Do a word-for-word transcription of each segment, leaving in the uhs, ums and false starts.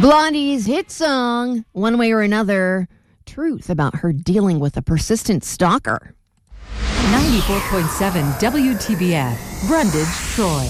Blondie's hit song, One Way or Another, truth about her dealing with a persistent stalker. ninety-four point seven W T B F, Brundage, Troy.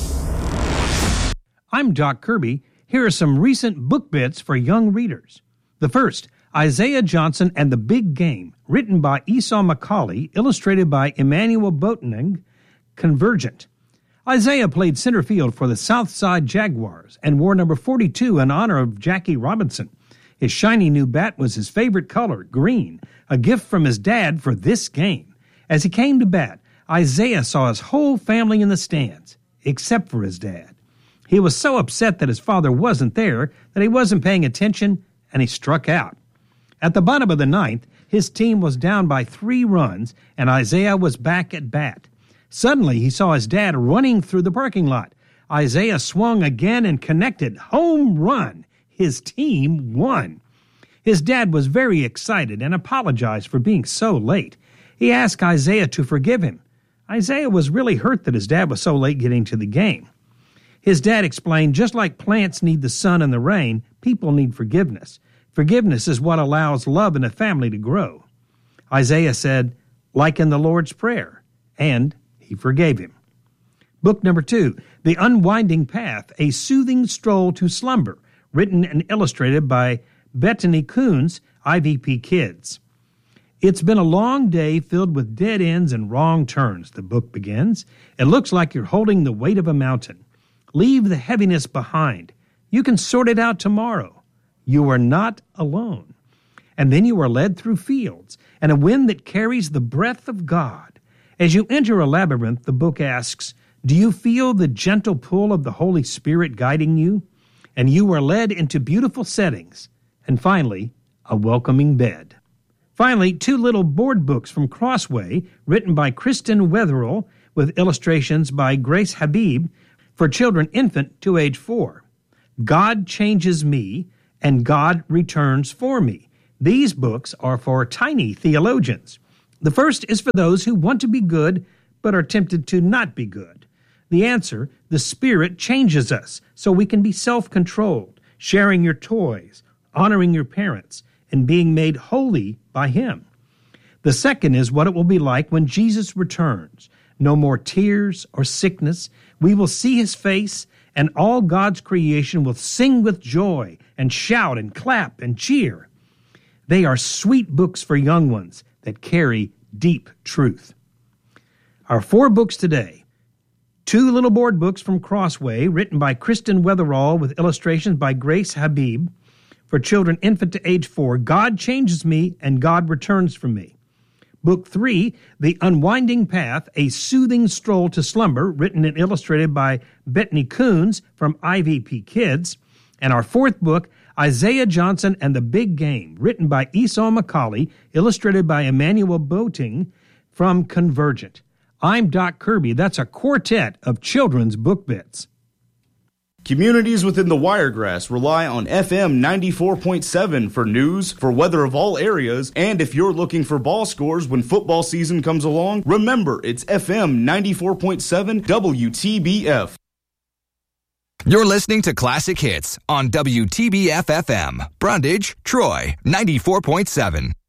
I'm Doc Kirby. Here are some recent book bits for young readers. The first, Isaiah Johnson and the Big Game, written by Esau McCauley, illustrated by Emmanuel Boateng, Convergent. Isaiah played center field for the Southside Jaguars and wore number forty-two in honor of Jackie Robinson. His shiny new bat was his favorite color, green, a gift from his dad for this game. As he came to bat, Isaiah saw his whole family in the stands, except for his dad. He was so upset that his father wasn't there that he wasn't paying attention, and he struck out. At the bottom of the ninth, his team was down by three runs, and Isaiah was back at bat. Suddenly, he saw his dad running through the parking lot. Isaiah swung again and connected. Home run! His team won. His dad was very excited and apologized for being so late. He asked Isaiah to forgive him. Isaiah was really hurt that his dad was so late getting to the game. His dad explained, just like plants need the sun and the rain, people need forgiveness. Forgiveness is what allows love in a family to grow. Isaiah said, like in the Lord's Prayer, and he forgave him. Book number two, The Unwinding Path, A Soothing Stroll to Slumber, written and illustrated by Bettany Coons, I V P Kids. It's been a long day filled with dead ends and wrong turns, the book begins. It looks like you're holding the weight of a mountain. Leave the heaviness behind. You can sort it out tomorrow. You are not alone. And then you are led through fields and a wind that carries the breath of God. As you enter a labyrinth, the book asks, do you feel the gentle pull of the Holy Spirit guiding you? And you are led into beautiful settings. And finally, a welcoming bed. Finally, two little board books from Crossway, written by Kristen Wetherill, with illustrations by Grace Habib, for children infant to age four. God Changes Me and God Returns for Me. These books are for tiny theologians. The first is for those who want to be good but are tempted to not be good. The answer, the Spirit changes us so we can be self-controlled, sharing your toys, honoring your parents, and being made holy by Him. The second is what it will be like when Jesus returns. No more tears or sickness. We will see His face, and all God's creation will sing with joy and shout and clap and cheer. They are sweet books for young ones that carry deep truth. Our four books today: two little board books from Crossway, written by Kristen Wetherill with illustrations by Grace Habib, for children infant to age four, God Changes Me and God Returns for Me. Book three, The Unwinding Path, A Soothing Stroll to Slumber, written and illustrated by Bettany Coons from I V P Kids. And our fourth book, Isaiah Johnson and the Big Game, written by Esau McCauley, illustrated by Emmanuel Boateng from Convergent. I'm Doc Kirby. That's a quartet of children's book bits. Communities within the Wiregrass rely on F M ninety-four point seven for news, for weather of all areas, and if you're looking for ball scores when football season comes along, remember it's F M ninety-four point seven W T B F. You're listening to Classic Hits on W T B F F M, Brundage, Troy, ninety-four point seven.